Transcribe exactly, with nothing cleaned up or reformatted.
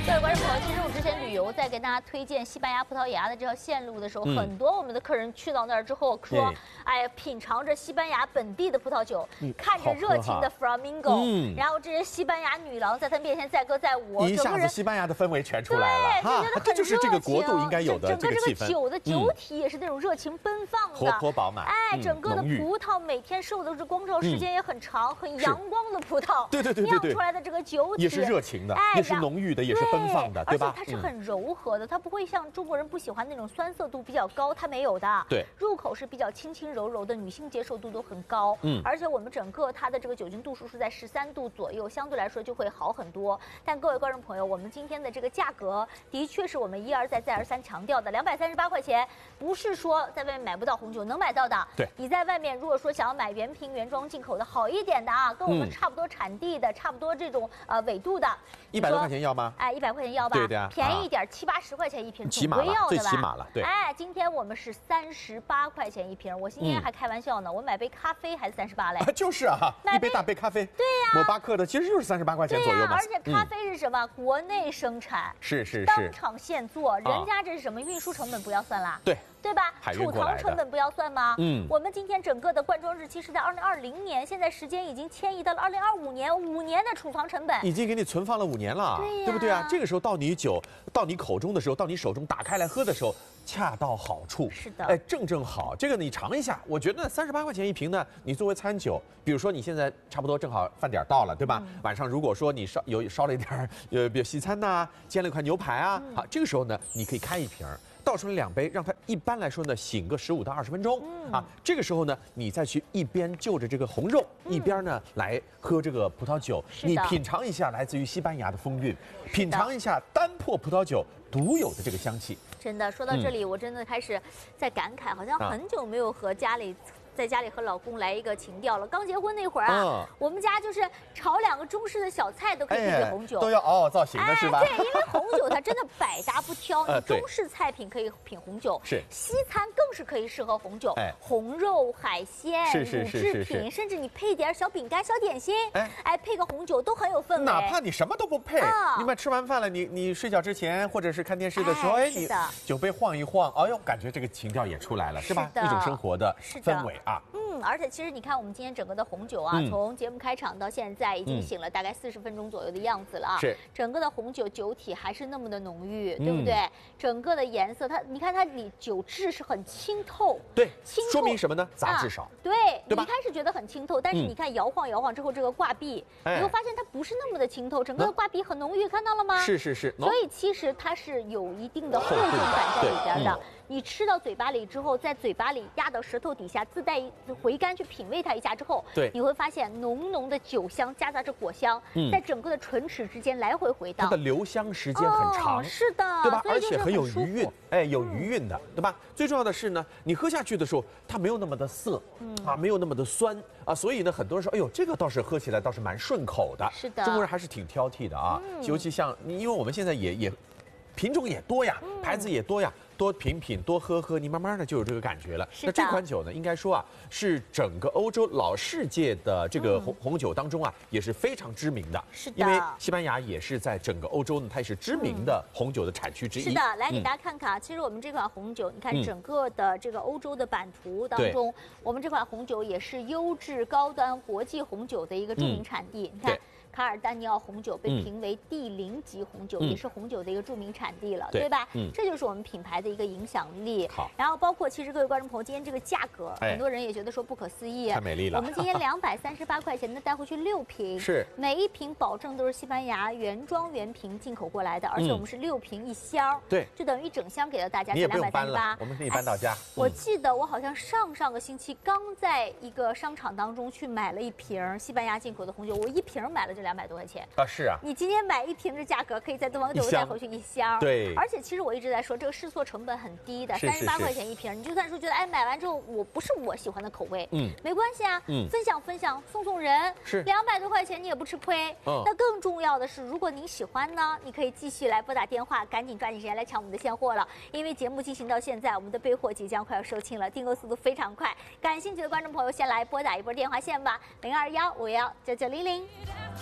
各位观众朋友，其实我之前旅游在给大家推荐西班牙、葡萄牙的这条线路的时候， 嗯、 很多我们的客人去到那儿之后说，哎，品尝着西班牙本地的葡萄酒，嗯、看着热情的 Flamingo，、嗯、然后这些西班牙女郎在他面前载歌载舞， 一下子西班牙的氛围全出来了， 对，就觉得这就是这个国度应该有的整个这个个酒的酒体也是那种热情奔放的， 活泼饱满。 哎，整个的葡萄每天受的这光照时间也很长，很阳光的葡萄， 对对对对酿出来的这个酒体也是热情的，也是浓郁的，也是奔放的，对吧？ 它是很柔和的，它不会像中国人不喜欢那种酸涩度比较高，它没有的。 对， 入口是比较轻轻柔柔的，女性接受度都很高。嗯，而且我们整个它的这个酒精度数是在十三度左右，相对来说就会好很多。但各位观众朋友，我们今天的这个价格的确是我们一而再再而三强调的，两百三十八块钱，不是说在外面买不到红酒，能买到的。 对， 你在外面如果说想要买原瓶原装进口的好一点的啊，跟我们差不多产地的，嗯、差不多这种呃纬度的， 一百多块钱要吗？ 哎，一百块钱要吧？ 对的， 便宜一点，七八十块钱一瓶， 起码了，最起码了。对， 哎，今天我们是三十八块钱一瓶，我今天还开玩笑呢，嗯、我买杯咖啡还是三十八嘞。 就是啊，一杯大杯咖啡。 对呀， 摩巴克的其实就是三十八块钱左右嘛。 而且咖啡是什么？国内生产， 是是是， 当场现做，人家这是什么？运输成本不要算啦。 对。 对吧？储藏成本不要算吗？嗯，我们今天整个的灌装日期是在二零二零年，现在时间已经迁移到了二零二五年，五年的储藏成本已经给你存放了五年了， 对呀， 对不对啊？这个时候到你酒到你口中的时候，到你手中打开来喝的时候，恰到好处。 是的， 哎，正正好。这个你尝一下，我觉得三十八块钱一瓶呢，你作为餐酒，比如说你现在差不多正好饭点到了，对吧？嗯、晚上如果说你烧有烧了一点呃，比如西餐呐、啊，煎了一块牛排啊，嗯、好，这个时候呢，你可以开一瓶。倒出来两杯，让它一般来说呢醒个十五到二十分钟、嗯、啊。这个时候呢，你再去一边就着这个红肉，嗯、一边呢来喝这个葡萄酒，你品尝一下来自于西班牙的风韵，品尝一下单粕葡萄酒独有的这个香气。 真的，说到这里，嗯、我真的开始在感慨，好像很久没有和家里。在家里和老公来一个情调了。刚结婚那会儿啊，嗯、我们家就是炒两个中式的小菜都可以配配红酒， 哎、都要嗷嗷造型的是吧？ 哎、对，因为红酒它真的百搭不挑，你中式菜品可以品红酒， 是西餐更是可以适合红酒，哎、红肉、海鲜、 是是是乳制品，甚至你配点小饼干、小点心，哎哎，配个红酒都很有氛围。 哪怕你什么都不配，啊、你们吃完饭了，你你睡觉之前或者是看电视的时候，哎，你酒杯晃一晃，哎呦，感觉这个情调也出来了，是吧？一种生活的氛围啊。 嗯，而且其实你看，我们今天整个的红酒啊，嗯、从节目开场到现在已经醒了大概四十分钟左右的样子了啊。 是， 整个的红酒酒体还是那么的浓郁，嗯、对不对？整个的颜色，它你看它里酒质是很清透， 对， 清透说明什么呢？杂质少， 啊、对，对吧？你一开始觉得很清透，但是你看摇晃摇晃之后，这个挂壁，嗯、你会发现它不是那么的清透，整个的挂壁很浓郁，看到了吗？ 是是是， 所以其实它是有一定的厚重感在里边的。你吃到嘴巴里之后，在嘴巴里压到舌头底下，自带回甘去品味它一下之后， 对， 你会发现浓浓的酒香夹杂着果香，嗯、在整个的唇齿之间来回回荡， 它的留香时间很长， 哦、是的， 对吧？而且很有余韵，哎，有余韵的，嗯、对吧？最重要的是呢，你喝下去的时候，它没有那么的涩，嗯、啊，没有那么的酸啊，所以呢，很多人说，哎呦，这个倒是喝起来倒是蛮顺口的。 是的， 中国人还是挺挑剔的啊，嗯、尤其像因为我们现在也也品种也多呀，嗯、牌子也多呀。多品品，多喝喝，你慢慢的就有这个感觉了。那这款酒呢，应该说啊，是整个欧洲老世界的这个红、嗯、红酒当中啊，也是非常知名的。 是的， 因为西班牙也是在整个欧洲呢，它也是知名的红酒的产区之一。 是的，来给大家看看啊，嗯、其实我们这款红酒，你看整个的这个欧洲的版图当中，嗯、我们这款红酒也是优质高端国际红酒的一个著名产地。嗯、你看。卡尔丹尼奥红酒被评为第零级红酒，嗯、也是红酒的一个著名产地了，对, 对吧？嗯，这就是我们品牌的一个影响力。 好， 然后包括其实各位观众朋友，今天这个价格，哎、很多人也觉得说不可思议， 太美丽了。 我们今天两百三十八块钱能带回去六瓶， 是每一瓶保证都是西班牙原装原瓶进口过来的，而且我们是六瓶一箱， 嗯、对， 就等于整箱给了大家， 你也不用搬两百三十八， 我们给你搬到家。哎嗯、我记得我好像上上个星期刚在一个商场当中去买了一瓶西班牙进口的红酒，我一瓶买了就两百多块钱。 啊，是啊， 你今天买一瓶的价格，可以在东方酒带回去一箱。 对， 而且其实我一直在说，这个试错成本很低的，三十八块钱一瓶。你就算说觉得，哎，买完之后我不是我喜欢的口味，嗯，没关系啊，嗯，分享分享，送送人， 是两百多块钱你也不吃亏。嗯，那更重要的是，如果您喜欢呢，你可以继续来拨打电话，赶紧抓紧时间来抢我们的现货了。因为节目进行到现在，我们的备货即将快要售罄了，订购速度非常快。感兴趣的观众朋友，先来拨打一波电话线吧，零二幺五幺九九零零。